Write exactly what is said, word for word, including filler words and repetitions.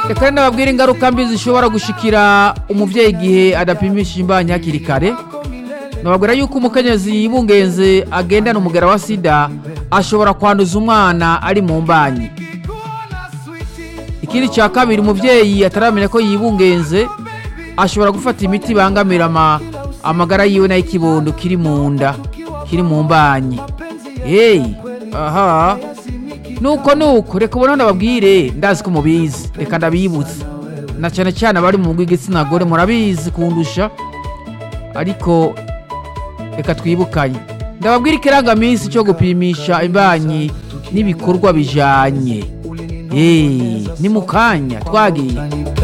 reka nababwira ingaruka mbi zishobora gushikira umuvyeyi igihe adapimishije imbanyi hakiri kare. Nababwira yuko umukenyezi yibungenze agendana umugera wa sida ashobora kwanduza umwana ari mu mbanyi. Ikindi cya kabiri, umuvyeyi ataramenya ko yibungenze ashobora gufata imiti bangamira ama, amagara yiwe n'ay'ikibondo kiri mu nda kiri mu mbanyi. Hey, aha nuko nuko reka ubona ndababwire, ndazi ko mubizi, reka ndabibutse na cyane cyane abari mu bw'igitsina gore murabizi kundusha, ariko reka twibukanye ndababwira ikirangaminsi cyo gupimisha imbanyi n'ibikorwa bijanye. Eh, ni mukanya twagiye.